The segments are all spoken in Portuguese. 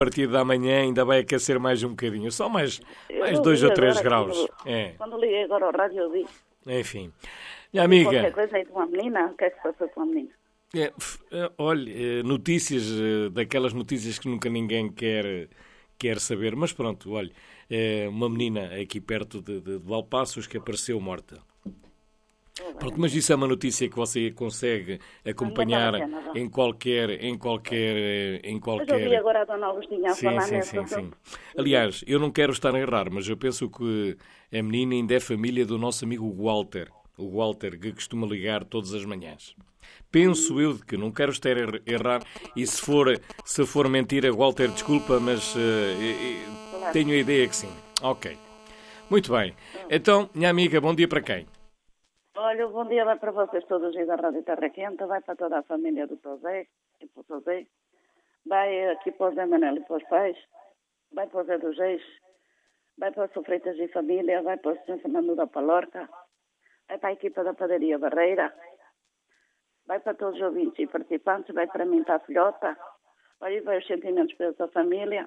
partir da manhã ainda vai aquecer mais um bocadinho. Só mais 2 ou 3 graus. Quando liguei agora ao rádio, eu vi. Enfim. Minha amiga... Qualquer coisa aí de uma menina, o que é que se passou com a menina? Olha, notícias, daquelas notícias que nunca ninguém quer saber. Mas pronto, olha, uma menina aqui perto de Valpaços que apareceu morta. Pronto, mas isso é uma notícia que você consegue acompanhar em qualquer... Mas eu vi agora a dona Agostinha a falar nessa. Sim. Aliás, eu não quero estar a errar, mas eu penso que a menina ainda é família do nosso amigo Walter. O Walter, que costuma ligar todas as manhãs. Penso eu que não quero estar a errar, e se for mentira, Walter, desculpa, mas tenho a ideia que sim. Ok. Muito bem. Então, minha amiga, bom dia para quem? Olha, o bom dia vai para vocês todos aí da Rádio Terra Quente, vai para toda a família do Tosé e para o Tosé, vai aqui para o Zé Manel e para os pais, vai para o Zé dos Reis, vai para o Sr. Freitas e família, vai para o Sr. Fernando da Palorca, vai para a equipa da Padaria Barreira, vai para todos os ouvintes e participantes, vai para mim, para a filhota, olha, vai os sentimentos para a sua família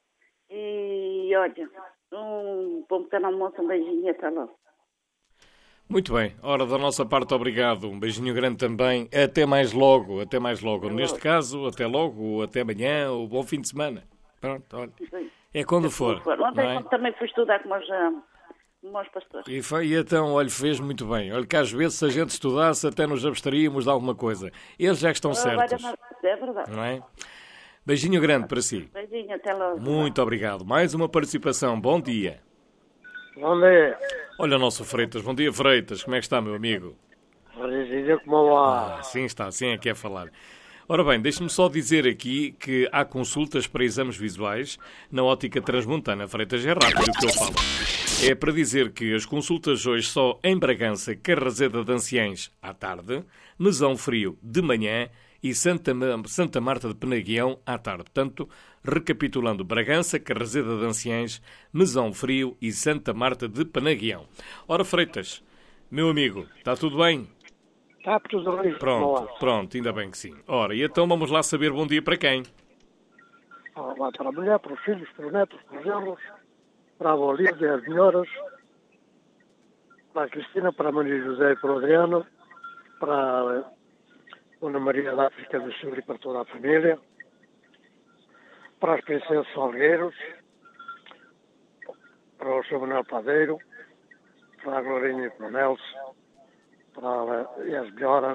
e olha, um bom pequeno almoço, um beijinho e até logo. Muito bem. Ora, da nossa parte, obrigado. Um beijinho grande também. Até mais logo. Neste caso, até logo, até amanhã, ou bom fim de semana. Pronto, olha. É quando for. Ontem também fui estudar com os pastores. E então, olha, fez muito bem. Olha que às vezes, se a gente estudasse, até nos abstraíamos de alguma coisa. Eles já estão certos. É verdade. Não é? Beijinho grande para si. Beijinho, até logo. Muito obrigado. Mais uma participação. Bom dia. Bom dia. Olha o nosso Freitas. Bom dia, Freitas. Como é que está, meu amigo? Como vai? Sim está, assim é que é falar. Ora bem, deixe-me só dizer aqui que há consultas para exames visuais na Ótica Transmontana. Freitas, é rápido o que eu falo. É para dizer que as consultas hoje só em Bragança, Carraseda de Anciães à tarde, Mesão Frio de manhã e Santa Marta de Penaguião à tarde. Portanto, recapitulando, Bragança, Carraseda de Anciães, Mesão Frio e Santa Marta de Penaguião. Ora, Freitas, meu amigo, está tudo bem? Está tudo bem. Pronto, ainda bem que sim. Ora, e então vamos lá saber bom dia para quem? Vai para a mulher, para os filhos, para os netos, para os genros, para a avó Lídia, as senhoras, para a Cristina, para a Maria José e para o Adriano, para a Ana Maria da África do Sul e para toda a família, para as princesas Salgueiros, para o Sr. Manuel Padeiro, para a Glorinha e para o Nelson, e as melhoras,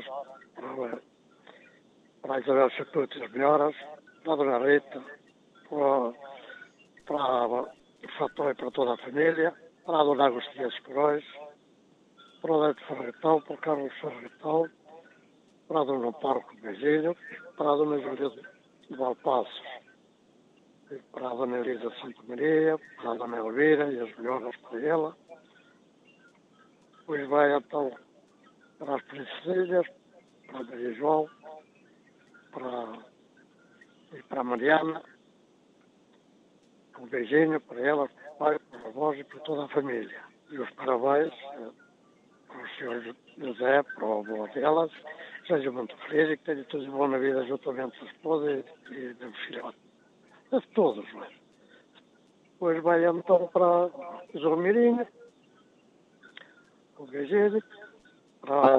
para a Isabel Chaputo e as melhoras, para a Dona Rita, para o Fator e para toda a família, para a Dona Agostinha Escoróis, para o Neto Ferretão, para o Carlos Ferretão, para a Dona Parco Beijinho, para a Dona Júlia de Valpaços, para a Dona Elisa Santa Maria, para a Dona Elvira e as melhoras para ela. Depois vai então para as princesinhas, para a Maria João, para a Mariana, um beijinho para ela, para o pai, para a avós e para toda a família. E os parabéns para o Sr. José, para o avô delas, seja muito feliz e que tenha tudo de bom na vida juntamente com a esposa e do filhote. De todos, não é? Depois vai então para Zormirinha, um beijinho, para a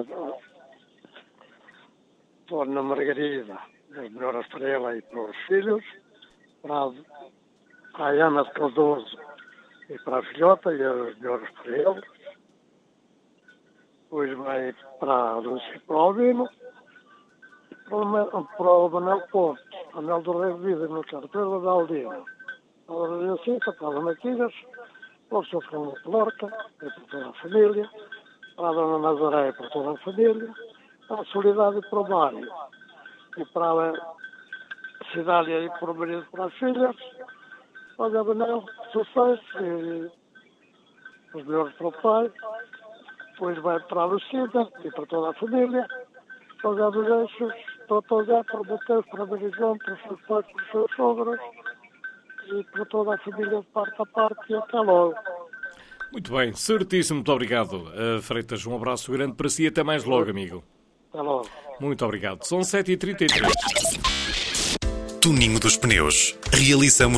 Dona Margarida, as melhoras para ela e para os filhos, para a Ana de Cardoso e para a filhota e as melhoras para eles. Depois vai para a Lúcia para o Albino, para o Manuel Porto, Anel do Rei de Vida, no Carteiro da Aldina, para a Dona Cinta, para a Dona Quigas, para o Sr. Fernando Lorca, para toda a família, para a Dona Nazaré, para toda a família, para a Solidade e para o Mário, e para a Cidália e para o marido para as filhas, para o Gabriel, sucesso, e os melhores para o pai. Depois vai para a Lucida e para toda a família, para os adolescentes, para o Tosé, para o Mateus, para a Marizão, para os seus pais, para os seus sogros e para toda a família de parte a parte e até logo. Muito bem, certíssimo, muito obrigado. Freitas, um abraço grande para si e até mais logo, amigo. Até logo. Muito obrigado. São 7h33. Toninho dos Pneus. Realizamos